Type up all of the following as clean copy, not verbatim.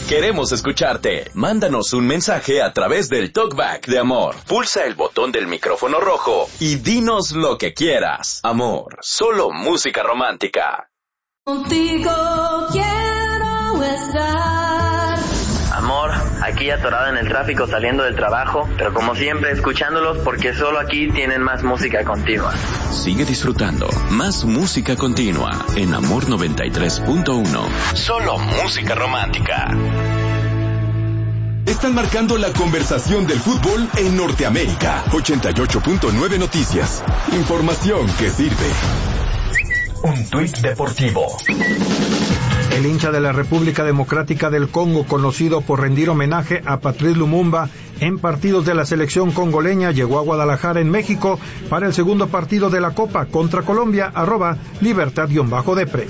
Queremos escucharte. Mándanos un mensaje a través del TalkBack de Amor. Pulsa el botón del micrófono rojo y dinos lo que quieras. Amor, solo música romántica. Contigo quiero estar. Amor, aquí atorado en el tráfico saliendo del trabajo, pero como siempre escuchándolos porque solo aquí tienen más música continua. Sigue disfrutando más música continua en Amor 93.1. Solo música romántica. Están marcando la conversación del fútbol en Norteamérica. 88.9 Noticias. Información que sirve. Un tuit deportivo. El hincha de la República Democrática del Congo, conocido por rendir homenaje a Patrice Lumumba en partidos de la selección congoleña, llegó a Guadalajara, en México, para el segundo partido de la Copa contra Colombia, @libertad_depre.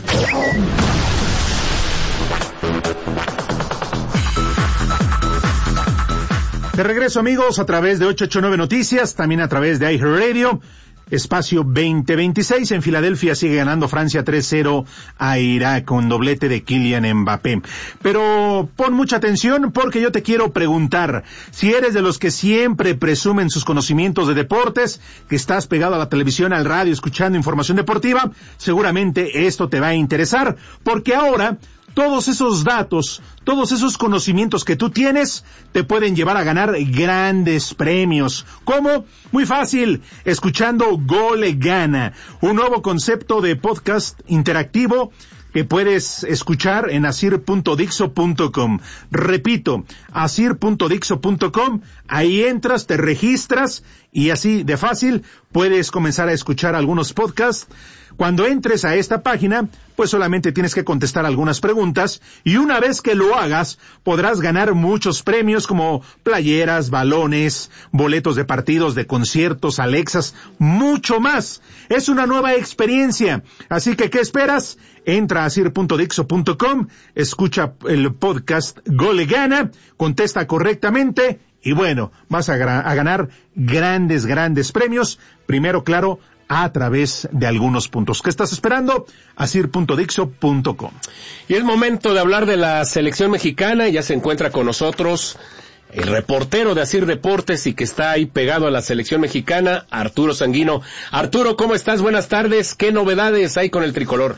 De regreso, amigos, a través de 889 Noticias, también a través de iHeartRadio. Espacio 2026, en Filadelfia sigue ganando Francia 3-0 a Irak con doblete de Kylian Mbappé. Pero pon mucha atención porque yo te quiero preguntar, si eres de los que siempre presumen sus conocimientos de deportes, que estás pegado a la televisión, al radio, escuchando información deportiva, seguramente esto te va a interesar, porque ahora todos esos datos, todos esos conocimientos que tú tienes, te pueden llevar a ganar grandes premios. ¿Cómo? Muy fácil, escuchando Gole Gana, un nuevo concepto de podcast interactivo que puedes escuchar en asir.dixo.com. Repito, asir.dixo.com, ahí entras, te registras y así de fácil puedes comenzar a escuchar algunos podcasts. Cuando entres a esta página, pues solamente tienes que contestar algunas preguntas y una vez que lo hagas, podrás ganar muchos premios como playeras, balones, boletos de partidos, de conciertos, Alexas, mucho más. Es una nueva experiencia, así que ¿qué esperas? Entra a asir.dixo.com, escucha el podcast Gole Gana, contesta correctamente y bueno, vas a ganar grandes premios. Primero, claro, a través de algunos puntos. ¿Qué estás esperando? asir.dixo.com. Y es momento de hablar de la selección mexicana. Ya se encuentra con nosotros el reportero de Asir Deportes y que está ahí pegado a la selección mexicana, Arturo Sanguino. Arturo, ¿cómo estás? Buenas tardes. ¿Qué novedades hay con el tricolor?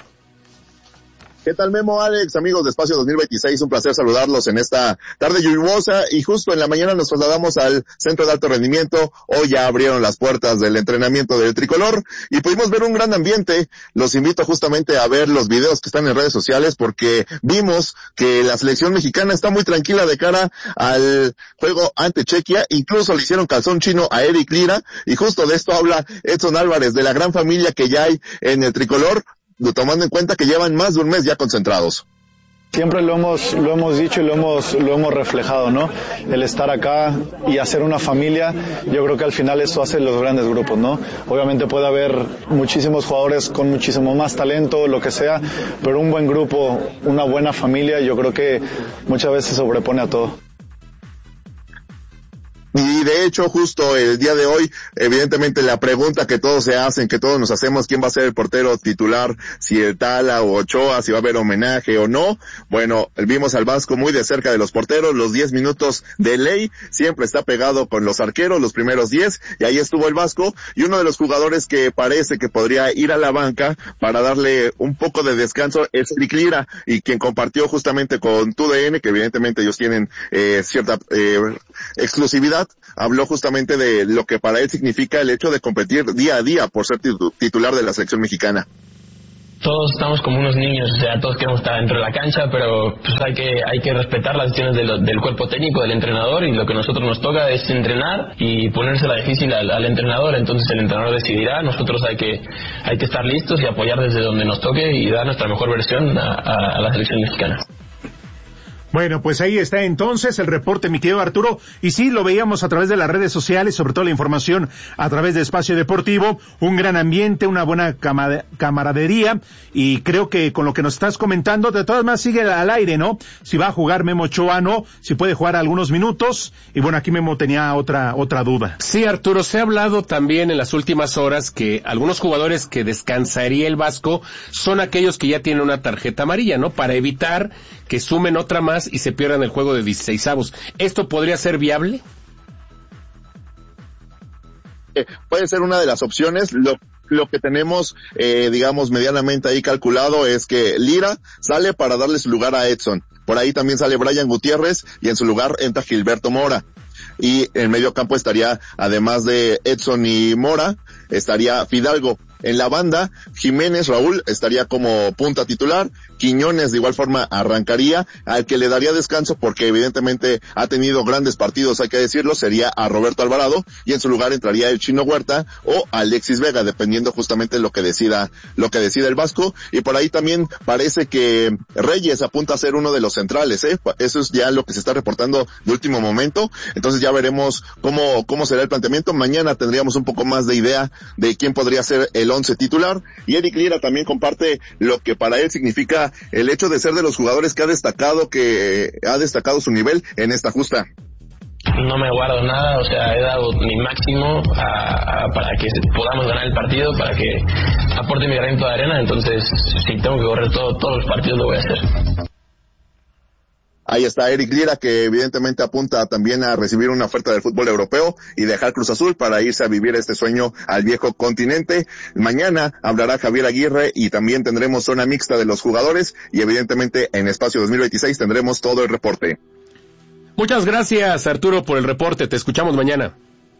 ¿Qué tal, Memo, Alex, amigos de Espacio 2026? Un placer saludarlos en esta tarde lluviosa y justo en la mañana nos trasladamos al Centro de Alto Rendimiento. Hoy ya abrieron las puertas del entrenamiento del tricolor y pudimos ver un gran ambiente. Los invito justamente a ver los videos que están en redes sociales porque vimos que la selección mexicana está muy tranquila de cara al juego ante Chequia. Incluso le hicieron calzón chino a Eric Lira y justo de esto habla Edson Álvarez, de la gran familia que ya hay en el tricolor, tomando en cuenta que llevan más de un mes ya concentrados. Siempre lo hemos dicho y lo hemos reflejado, ¿no? El estar acá y hacer una familia, yo creo que al final eso hace los grandes grupos, ¿no? Obviamente puede haber muchísimos jugadores con muchísimo más talento, lo que sea, pero un buen grupo, una buena familia, yo creo que muchas veces sobrepone a todo. Y de hecho, justo el día de hoy, evidentemente la pregunta que todos se hacen, que todos nos hacemos, ¿quién va a ser el portero titular? Si el Tala o Ochoa, si va a haber homenaje o no. Bueno, vimos al Vasco muy de cerca de los porteros, los 10 minutos de ley, siempre está pegado con los arqueros, los primeros 10, y ahí estuvo el Vasco, y uno de los jugadores que parece que podría ir a la banca para darle un poco de descanso es Eric Lira, y quien compartió justamente con TUDN, que evidentemente ellos tienen cierta exclusividad, habló justamente de lo que para él significa el hecho de competir día a día por ser titular de la selección mexicana. Todos estamos como unos niños, o sea, todos queremos estar dentro de la cancha, pero pues hay que respetar las decisiones del cuerpo técnico, del entrenador, y lo que a nosotros nos toca es entrenar y ponérsela difícil al entrenador. Entonces el entrenador decidirá, nosotros hay que estar listos y apoyar desde donde nos toque y dar nuestra mejor versión a la selección mexicana. Bueno, pues ahí está entonces el reporte, mi querido Arturo, y sí, lo veíamos a través de las redes sociales, sobre todo la información a través de Espacio Deportivo, un gran ambiente, una buena camaradería, y creo que con lo que nos estás comentando, de todas maneras sigue al aire, ¿no? Si va a jugar Memo Ochoa, no, si puede jugar algunos minutos, y bueno, aquí Memo tenía otra duda. Sí, Arturo, se ha hablado también en las últimas horas que algunos jugadores que descansaría el Vasco son aquellos que ya tienen una tarjeta amarilla, ¿no? Para evitar que sumen otra más más y se pierdan el juego de 16avos. ¿Esto podría ser viable? Puede ser una de las opciones. Lo que tenemos, digamos, medianamente ahí calculado es que Lira sale para darle su lugar a Edson. Por ahí también sale Brian Gutiérrez y en su lugar entra Gilberto Mora. Y en medio campo estaría, además de Edson y Mora, estaría Fidalgo. En la banda, Jiménez Raúl estaría como punta titular, Quiñones de igual forma arrancaría, al que le daría descanso porque evidentemente ha tenido grandes partidos, hay que decirlo, sería a Roberto Alvarado, y en su lugar entraría el Chino Huerta o Alexis Vega, dependiendo justamente lo que decida el Vasco. Y por ahí también parece que Reyes apunta a ser uno de los centrales, eso es ya lo que se está reportando de último momento. Entonces ya veremos cómo será el planteamiento. Mañana tendríamos un poco más de idea de quién podría ser el 11 titular, y Eric Lira también comparte lo que para él significa el hecho de ser de los jugadores que ha destacado su nivel en esta justa. No me guardo nada, o sea, he dado mi máximo para que podamos ganar el partido, para que aporte mi granito de arena. Entonces, si tengo que correr todos los partidos, lo voy a hacer. Ahí está Eric Lira, que evidentemente apunta también a recibir una oferta del fútbol europeo y dejar Cruz Azul para irse a vivir este sueño al viejo continente. Mañana hablará Javier Aguirre y también tendremos zona mixta de los jugadores, y evidentemente en Espacio 2026 tendremos todo el reporte. Muchas gracias, Arturo, por el reporte. Te escuchamos mañana.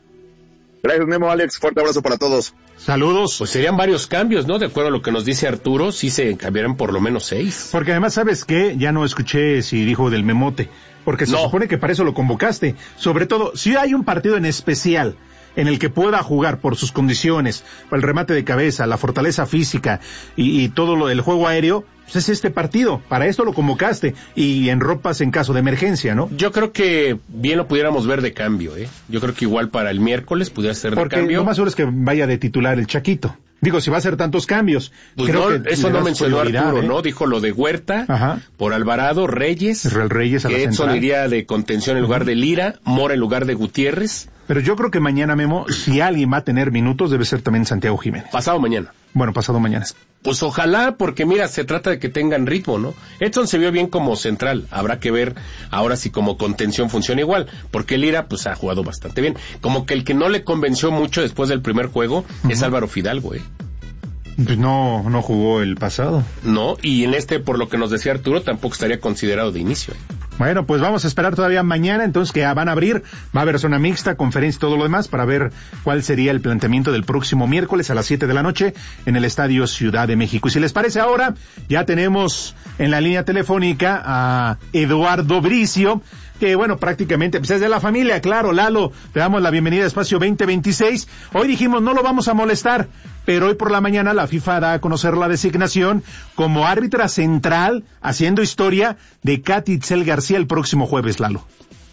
Gracias, Memo, Alex. Fuerte abrazo para todos. Saludos. Pues serían varios cambios, ¿no? De acuerdo a lo que nos dice Arturo, sí se cambiarán por lo menos 6. Porque además, ¿sabes qué? Ya no escuché si dijo del Memote. Porque se supone que para eso lo convocaste. Sobre todo, si hay un partido en especial en el que pueda jugar por sus condiciones, el remate de cabeza, la fortaleza física y todo lo del juego aéreo, pues es este partido. Para esto lo convocaste y enropas en caso de emergencia, ¿no? Yo creo que bien lo pudiéramos ver de cambio, ¿eh? Yo creo que igual para el miércoles pudiera ser de cambio. Porque lo más seguro es que vaya de titular el Chaquito. Digo, si va a hacer tantos cambios. Pues creo no, que eso no mencionó Arturo, ¿no? Dijo lo de Huerta, por Alvarado, Reyes. El Reyes a la Edson central. iría de contención en lugar de Lira, Mora en lugar de Gutiérrez. Pero yo creo que mañana, Memo, si alguien va a tener minutos, debe ser también Santiago Jiménez. Pasado mañana. Bueno, pasado mañana. Pues ojalá, porque mira, se trata de que tengan ritmo, ¿no? Edson se vio bien como central, habrá que ver ahora si como contención funciona igual, porque Lira pues ha jugado bastante bien. Como que el que no le convenció mucho después del primer juego es Álvaro Fidalgo, Pues no jugó el pasado. No, y en este, por lo que nos decía Arturo, tampoco estaría considerado de inicio. Bueno, pues vamos a esperar todavía mañana, entonces que van a abrir, va a haber zona mixta, conferencia y todo lo demás para ver cuál sería el planteamiento del próximo miércoles a las 7 de la noche en el Estadio Ciudad de México. Y si les parece ahora, ya tenemos en la línea telefónica a Eduardo Bricio, que bueno, prácticamente pues es de la familia, claro. Lalo, te damos la bienvenida a Espacio 2026. Hoy dijimos no lo vamos a molestar, pero hoy por la mañana la FIFA da a conocer la designación como árbitra central, haciendo historia, de Katy Itzel García el próximo jueves, Lalo.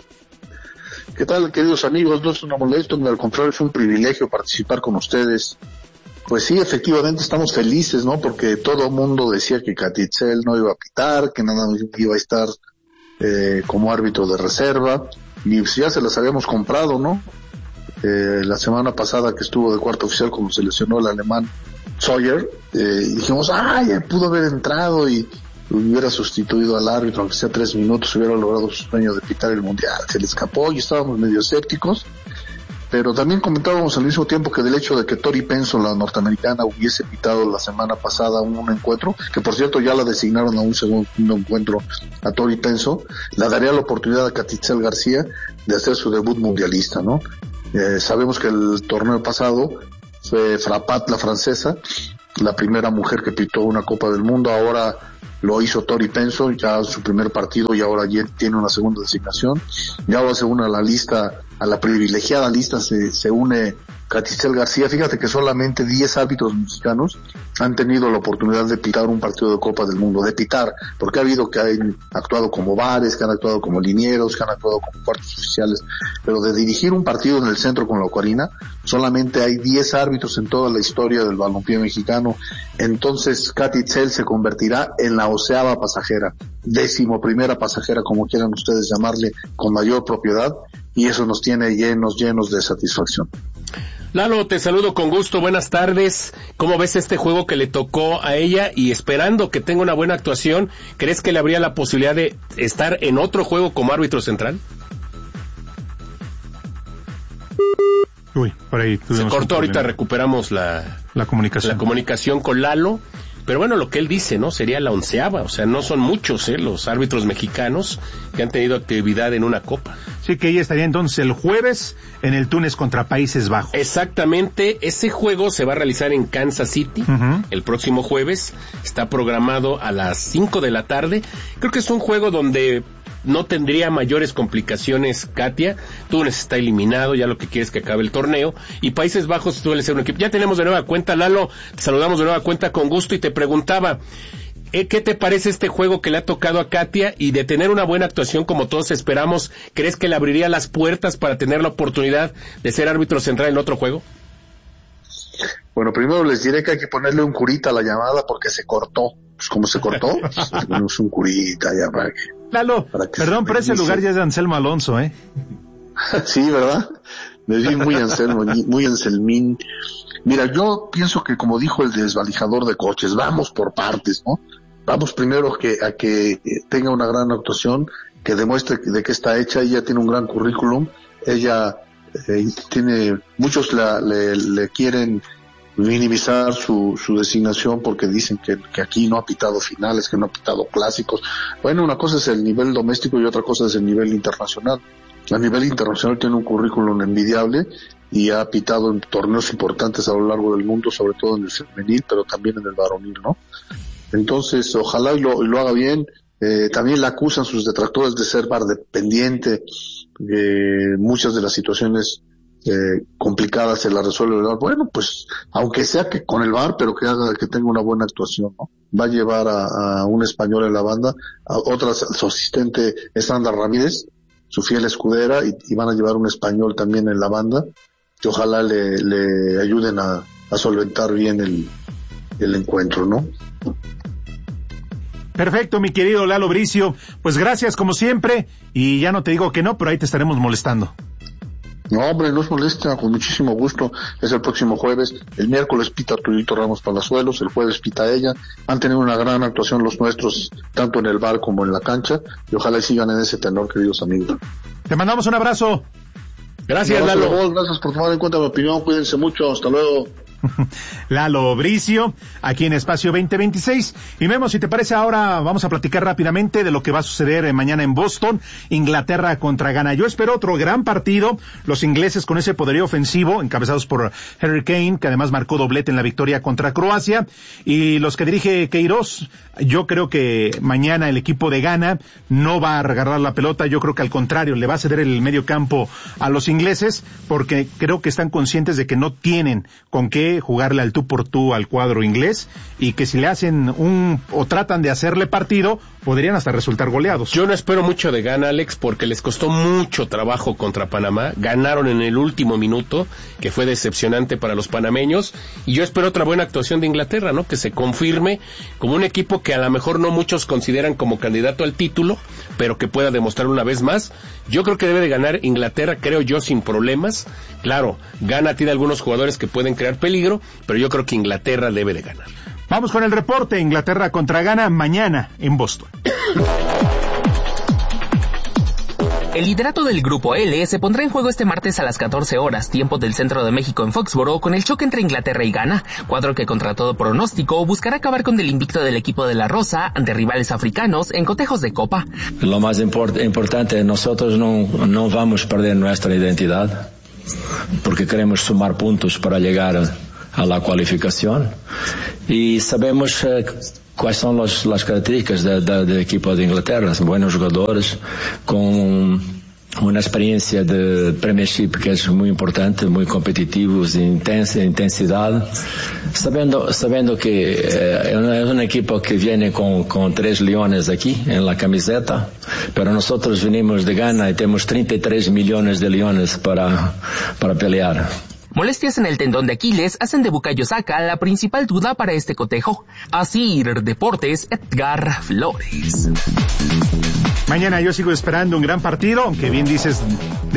¿Qué tal, queridos amigos? No es una molestia, al contrario, es un privilegio participar con ustedes. Pues sí, efectivamente estamos felices, ¿no? Porque todo el mundo decía que Katy Itzel no iba a pitar, que nada iba a estar como árbitro de reserva, y ya se las habíamos comprado, ¿no? La semana pasada que estuvo de cuarto oficial cuando se lesionó el alemán Sawyer, dijimos, pudo haber entrado y hubiera sustituido al árbitro, aunque sea 3 minutos, hubiera logrado su sueño de pitar el mundial. Se le escapó y estábamos medio escépticos, pero también comentábamos al mismo tiempo que del hecho de que Tori Penso, la norteamericana, hubiese pitado la semana pasada un encuentro, que por cierto ya la designaron a un segundo encuentro a Tori Penso, le daría la oportunidad a Katy Itzel García de hacer su debut mundialista, ¿no? Sabemos que el torneo pasado fue Frapat, la francesa, la primera mujer que pitó una Copa del Mundo. Ahora lo hizo Tori Penso, ya su primer partido, y ahora ya tiene una segunda designación. Y ahora se une a la lista, a la privilegiada lista se une Katy Itzel García. Fíjate que solamente 10 árbitros mexicanos han tenido la oportunidad de pitar un partido de Copa del Mundo, de pitar, porque ha habido que han actuado como bares, que han actuado como linieros, que han actuado como cuartos oficiales, pero de dirigir un partido en el centro con la Ocarina, solamente hay 10 árbitros en toda la historia del balompié mexicano. Entonces Katy Itzel se convertirá en la 11ª pasajera, 11ª pasajera, como quieran ustedes llamarle, con mayor propiedad, y eso nos tiene llenos de satisfacción. Lalo, te saludo con gusto, buenas tardes. ¿Cómo ves este juego que le tocó a ella? Y esperando que tenga una buena actuación, ¿crees que le habría la posibilidad de estar en otro juego como árbitro central? Uy, por ahí se cortó, ahorita recuperamos la comunicación con Lalo. Pero bueno, lo que él dice, ¿no? Sería la 11ª, o sea, no son muchos, los árbitros mexicanos que han tenido actividad en una copa. Sí, que ella estaría entonces el jueves en el Túnez contra Países Bajos. Exactamente, ese juego se va a realizar en Kansas City, el próximo jueves, está programado a las 5 de la tarde. Creo que es un juego donde no tendría mayores complicaciones, Katia. Túnez está eliminado, ya lo que quiere es que acabe el torneo, y Países Bajos suele ser un equipo. Ya tenemos de nueva cuenta, Lalo, te saludamos de nueva cuenta con gusto, y te preguntaba, ¿qué te parece este juego que le ha tocado a Katia? Y de tener una buena actuación como todos esperamos, ¿crees que le abriría las puertas para tener la oportunidad de ser árbitro central en otro juego? Bueno, primero les diré que hay que ponerle un curita a la llamada porque se cortó. Pues como se cortó, pues, tenemos un curita ya para que... Lalo, perdón, pero ese lugar ya es de Anselmo Alonso, ¿eh? Sí, ¿verdad? Me vi muy Anselmo, muy Anselmín. Mira, yo pienso que, como dijo el desvalijador de coches, vamos por partes, ¿no? Vamos primero a que tenga una gran actuación, que demuestre de qué está hecha. Ella tiene un gran currículum, ella tiene, muchos le quieren minimizar su designación porque dicen que aquí no ha pitado finales, que no ha pitado clásicos. Bueno, una cosa es el nivel doméstico y otra cosa es el nivel internacional. A nivel internacional tiene un currículum envidiable y ha pitado en torneos importantes a lo largo del mundo, sobre todo en el femenil, pero también en el varonil, ¿no? Entonces, ojalá y lo haga bien. También la acusan sus detractores de ser VAR dependiente. Muchas de las situaciones complicadas se las resuelve el VAR. Bueno, pues, aunque sea que con el VAR, pero que tenga una buena actuación, ¿no? Va a llevar a un español en la banda, a otra, su asistente es Sandra Ramírez, su fiel escudera, y van a llevar un español también en la banda, que ojalá le ayuden a solventar bien el encuentro, ¿no? Perfecto, mi querido Lalo Bricio. Pues gracias como siempre, y ya no te digo que no, pero ahí te estaremos molestando. No, hombre, no os molesta, con muchísimo gusto. Es el próximo jueves. El miércoles pita Arturito Ramos Palazuelos, el jueves pita ella. Han tenido una gran actuación los nuestros, tanto en el bar como en la cancha, y ojalá sigan en ese tenor, queridos amigos. Te mandamos un abrazo. Gracias, Lalo. Gracias por tomar en cuenta mi opinión. Cuídense mucho. Hasta luego. Lalo Bricio, aquí en Espacio 2026. Y vemos, si te parece, ahora vamos a platicar rápidamente de lo que va a suceder mañana en Boston, Inglaterra contra Ghana. Yo espero otro gran partido, los ingleses con ese poderío ofensivo, encabezados por Harry Kane, que además marcó doblete en la victoria contra Croacia, y los que dirige Queiroz. Yo creo que mañana el equipo de Ghana no va a regalar la pelota, yo creo que al contrario, le va a ceder el medio campo a los ingleses, porque creo que están conscientes de que no tienen con qué jugarle al tú por tú al cuadro inglés, y que si le hacen o tratan de hacerle partido, podrían hasta resultar goleados. Yo no espero mucho de Ghana, Alex, porque les costó mucho trabajo contra Panamá. Ganaron en el último minuto, que fue decepcionante para los panameños, y yo espero otra buena actuación de Inglaterra, ¿no? Que se confirme como un equipo que a lo mejor no muchos consideran como candidato al título, pero que pueda demostrar una vez más. Yo creo que debe de ganar Inglaterra, creo yo, sin problemas. Claro, Ghana tiene algunos jugadores que pueden crear peligro, pero yo creo que Inglaterra debe de ganar. Vamos con el reporte. Inglaterra contra Ghana mañana en Boston. El liderato del Grupo L se pondrá en juego este martes a las 14 horas, tiempo del centro de México en Foxboro, con el choque entre Inglaterra y Ghana, cuadro que contra todo pronóstico buscará acabar con el invicto del equipo de la Rosa ante rivales africanos en cotejos de Copa. Lo más importante, nosotros no vamos a perder nuestra identidad, porque queremos sumar puntos para llegar a la cualificación, y sabemos cuáles son las características del equipo de Inglaterra. Buenos jugadores con una experiencia de Premiership que es muy importante, muy competitivos, intensidad, sabiendo que es un equipo que viene con 3 leones aquí en la camiseta, pero nosotros venimos de Ghana y tenemos 33 millones de leones para pelear. Molestias en el tendón de Aquiles hacen de Bukayo Saka la principal duda para este cotejo. Así, Deportes, Edgar Flores. Mañana yo sigo esperando un gran partido, aunque bien dices